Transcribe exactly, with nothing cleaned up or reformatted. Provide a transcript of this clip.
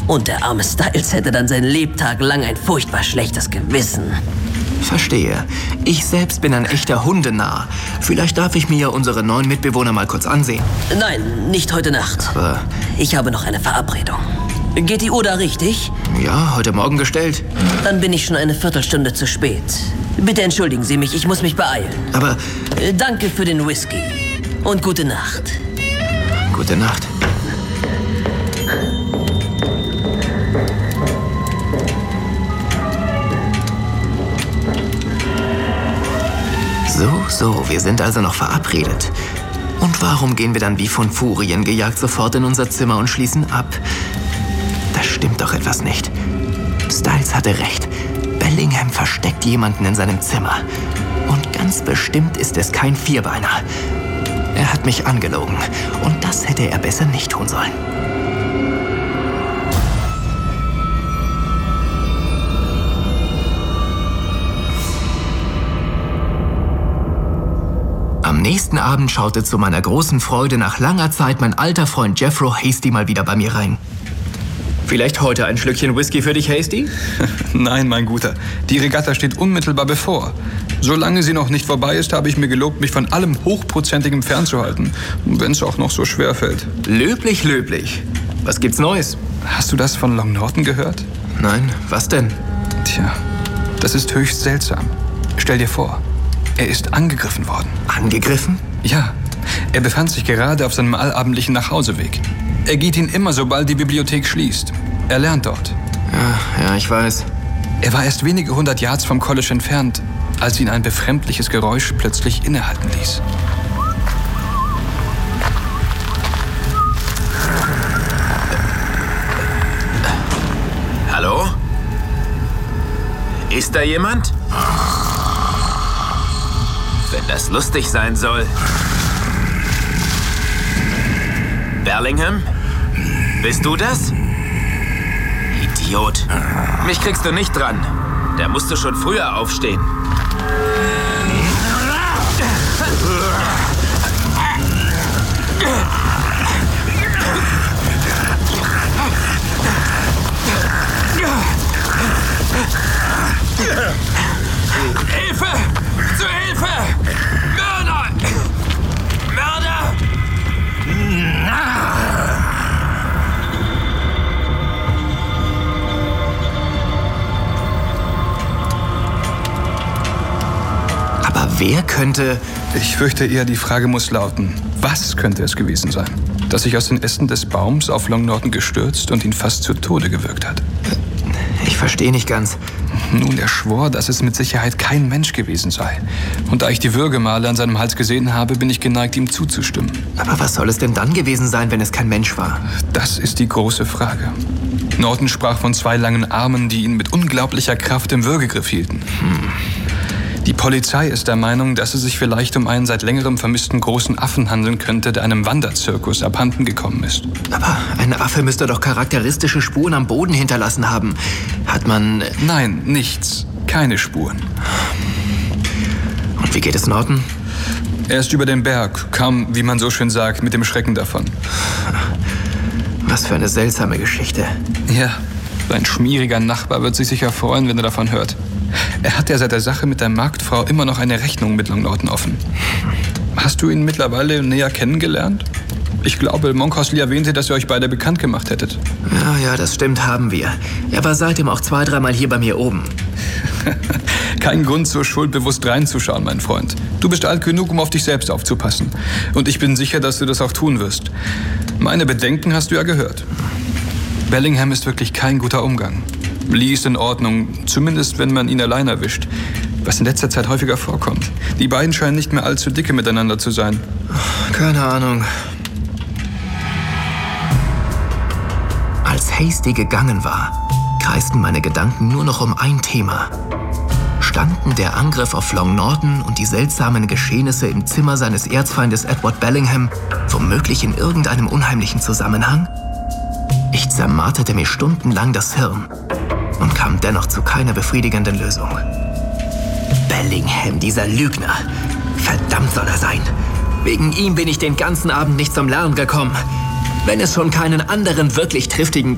Und der arme Styles hätte dann sein Lebtag lang ein furchtbar schlechtes Gewissen. Verstehe. Ich selbst bin ein echter Hundenarr. Vielleicht darf ich mir unsere neuen Mitbewohner mal kurz ansehen. Nein, nicht heute Nacht. Aber ich habe noch eine Verabredung. Geht die Uhr da richtig? Ja, heute Morgen gestellt. Dann bin ich schon eine Viertelstunde zu spät. Bitte entschuldigen Sie mich, ich muss mich beeilen. Aber... Äh, danke für den Whisky. Und gute Nacht. Gute Nacht. So, so, wir sind also noch verabredet. Und warum gehen wir dann wie von Furien gejagt sofort in unser Zimmer und schließen ab? Da stimmt doch etwas nicht. Styles hatte recht. Bellingham versteckt jemanden in seinem Zimmer. Und ganz bestimmt ist es kein Vierbeiner. Er hat mich angelogen. Und das hätte er besser nicht tun sollen. Am nächsten Abend schaute zu meiner großen Freude nach langer Zeit mein alter Freund Jeffro Hasty mal wieder bei mir rein. Vielleicht heute ein Schlückchen Whisky für dich, Hasty? Nein, mein Guter. Die Regatta steht unmittelbar bevor. Solange sie noch nicht vorbei ist, habe ich mir gelobt, mich von allem Hochprozentigem fernzuhalten. Wenn es auch noch so schwer fällt. Löblich, löblich. Was gibt's Neues? Hast du das von Long Norton gehört? Nein, was denn? Tja, das ist höchst seltsam. Stell dir vor, er ist angegriffen worden. Angegriffen? Ja, er befand sich gerade auf seinem allabendlichen Nachhauseweg. Er geht ihn immer, sobald die Bibliothek schließt. Er lernt dort. Ja, ja, ich weiß. Er war erst wenige hundert Yards vom College entfernt, als ihn ein befremdliches Geräusch plötzlich innehalten ließ. Hallo? Ist da jemand? Wenn das lustig sein soll. Bellingham? Bist du das? Idiot. Mich kriegst du nicht dran. Da musst du schon früher aufstehen. Hilfe! Zu Hilfe! Mörder! Mörder! Aber wer könnte... Ich fürchte eher, die Frage muss lauten, was könnte es gewesen sein, das sich aus den Ästen des Baums auf Long Norton gestürzt und ihn fast zu Tode gewürgt hat? Ich verstehe nicht ganz. Nun, er schwor, dass es mit Sicherheit kein Mensch gewesen sei. Und da ich die Würgemale an seinem Hals gesehen habe, bin ich geneigt, ihm zuzustimmen. Aber was soll es denn dann gewesen sein, wenn es kein Mensch war? Das ist die große Frage. Norton sprach von zwei langen Armen, die ihn mit unglaublicher Kraft im Würgegriff hielten. Hm. Die Polizei ist der Meinung, dass es sich vielleicht um einen seit längerem vermissten großen Affen handeln könnte, der einem Wanderzirkus abhanden gekommen ist. Aber ein Affe müsste doch charakteristische Spuren am Boden hinterlassen haben. Hat man... Nein, nichts. Keine Spuren. Und wie geht es Norton? Er ist über den Berg, kam, wie man so schön sagt, mit dem Schrecken davon. Was für eine seltsame Geschichte. Ja, sein schmieriger Nachbar wird sich sicher freuen, wenn er davon hört. Er hat ja seit der Sache mit der Marktfrau immer noch eine Rechnung mit Long Norton offen. Hast du ihn mittlerweile näher kennengelernt? Ich glaube, Monkhorsley erwähnte, dass ihr euch beide bekannt gemacht hättet. Ja, ja, das stimmt, haben wir. Er war seitdem auch zwei, dreimal hier bei mir oben. Kein Grund, so schuldbewusst reinzuschauen, mein Freund. Du bist alt genug, um auf dich selbst aufzupassen. Und ich bin sicher, dass du das auch tun wirst. Meine Bedenken hast du ja gehört. Bellingham ist wirklich kein guter Umgang. Lee ist in Ordnung, zumindest wenn man ihn allein erwischt. Was in letzter Zeit häufiger vorkommt. Die beiden scheinen nicht mehr allzu dicke miteinander zu sein. Keine Ahnung. Als Hasty gegangen war, kreisten meine Gedanken nur noch um ein Thema. Standen der Angriff auf Long Norton und die seltsamen Geschehnisse im Zimmer seines Erzfeindes Edward Bellingham womöglich in irgendeinem unheimlichen Zusammenhang? Ich zermarterte mir stundenlang das Hirn und kam dennoch zu keiner befriedigenden Lösung. Bellingham, dieser Lügner. Verdammt soll er sein. Wegen ihm bin ich den ganzen Abend nicht zum Lernen gekommen. Wenn es schon keinen anderen wirklich triftigen